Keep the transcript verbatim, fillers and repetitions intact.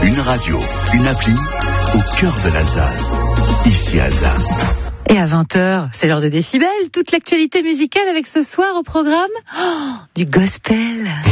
Une radio, une appli, au cœur de l'Alsace. Ici Alsace. Et à vingt heures, c'est l'heure de Décibel. Toute l'actualité musicale avec ce soir au programme oh, du gospel.